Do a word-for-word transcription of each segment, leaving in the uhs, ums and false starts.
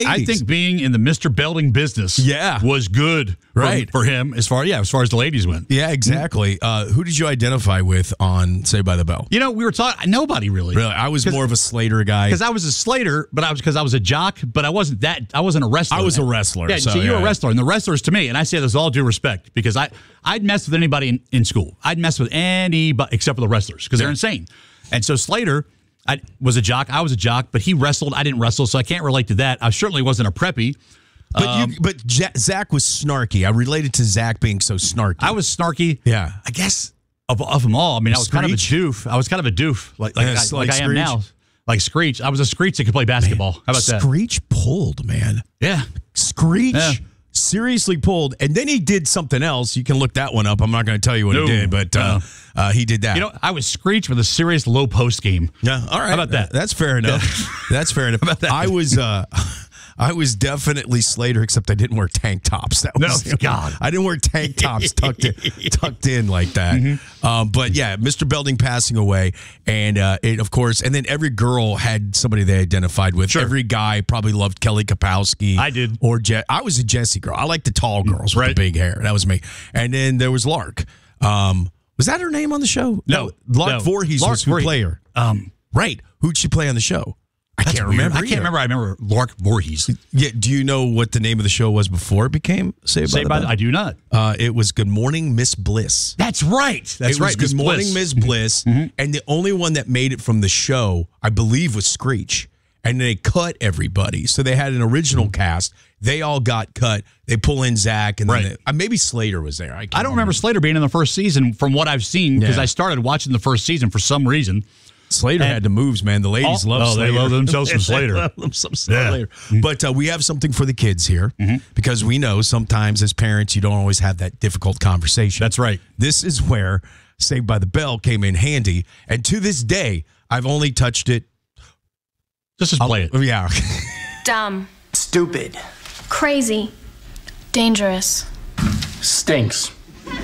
I think being in the Mister Belding business yeah. was good for, right. for him as far, yeah, as far as the ladies went. Yeah, exactly. Uh, who did you identify with on Saved by the Bell? You know, we were talking, nobody really. Really? I was more of a Slater guy. Because I was a Slater, but I was because I was a jock, but I wasn't that, I wasn't a wrestler. I was a wrestler. Yeah, so, so you yeah. were a wrestler, and the wrestlers to me, and I say this with all due respect, because I, I'd mess with anybody in, in school. I'd mess with anybody except for the wrestlers, because yeah. they're insane. And so Slater, I was a jock. I was a jock, but he wrestled. I didn't wrestle, so I can't relate to that. I certainly wasn't a preppy. But um, you, but J- Zach was snarky. I related to Zach being so snarky. I was snarky. Yeah, I guess of, of them all. I mean, I was Screech? kind of a doof. I was kind of a doof, like like, Yeah, I, like like I am Screech? now. Like Screech. I was a Screech that could play basketball. Man, How about that? Screech pulled, man. Yeah, Screech. Yeah. Seriously pulled, and then he did something else. You can look that one up. I'm not going to tell you what No. he did, but uh, No. uh, he did that. You know, I was Screech with a serious low post game. Yeah, all right. How about that? That's fair enough. That's fair enough. about that? I was, uh, I was definitely Slater, except I didn't wear tank tops. That was No, God. I didn't wear tank tops tucked in, tucked in like that. Mm-hmm. Um, but yeah, Mister Belding passing away, and uh, it of course, and then every girl had somebody they identified with. Sure. Every guy probably loved Kelly Kapowski. I did. Or Je- I was a Jessie girl. I liked the tall girls with Right. the big hair. That was me. And then there was Lark. Um, was that her name on the show? No, Lark no. Voorhees Lark was who Voorhees. played her. Um, Right. Who'd she play on the show? I that's can't weird. remember. I can't either. remember. I remember Lark Voorhees. Yeah. Do you know what the name of the show was before it became Saved by Saved the by Bell? the, I do not. Uh, it was Good Morning, Miss Bliss. That's right. That's it right. was Good Miss Morning, Bliss. Miss Bliss. Mm-hmm. And the only one that made it from the show, I believe, was Screech. And they cut everybody. So they had an original Mm-hmm. cast. They all got cut. They pull in Zach. And then Right. they, uh, maybe Slater was there. I, can't I don't remember Slater being in the first season from what I've seen because Yeah. I started watching the first season for some reason. Slater And- had the moves, man. The ladies Oh, love oh, they Slater. love themselves some Slater. They love them some Yeah. Slater. But uh, we have something for the kids here Mm-hmm. because we know sometimes as parents you don't always have that difficult conversation. That's right. This is where Saved by the Bell came in handy. And to this day, I've only touched it. Just just play it. Yeah. Dumb. Stupid. Crazy. Dangerous. Stinks.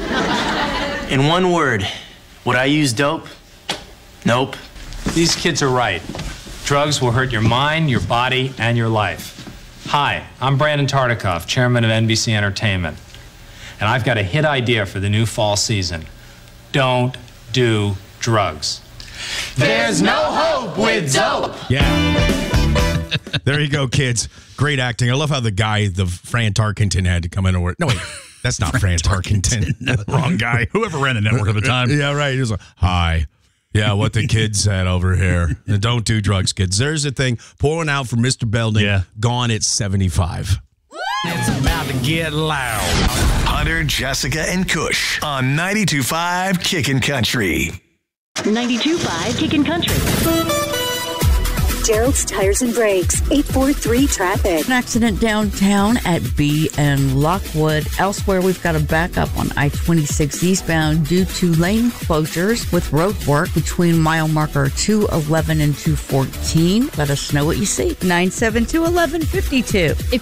In one word, would I use dope? Nope. These kids are right. Drugs will hurt your mind, your body, and your life. Hi, I'm Brandon Tartikoff, chairman of N B C Entertainment. And I've got a hit idea for the new fall season. Don't do drugs. There's no hope with dope. Yeah. There you go, kids. Great acting. I love how the guy, the Fran Tarkenton, had to come in and work. No, wait. That's not Fran Tarkenton. Wrong guy. Whoever ran the network at the time. Yeah, right. He was like, hi. Yeah, what the kids said over here. Don't do drugs, kids. There's the thing. Pour one out for Mister Belding. Yeah. Gone at seventy-five. It's about to get loud. Hunter, Jessica, and Kush on ninety-two point five Kickin' Country. ninety-two point five Kickin' Country. Gerald's Tires and Brakes, eight four three traffic. An accident downtown at B and Lockwood. Elsewhere, we've got a backup on I twenty-six eastbound due to lane closures with road work between mile marker two eleven and two fourteen. Let us know what you see. nine seven two, one one five two. If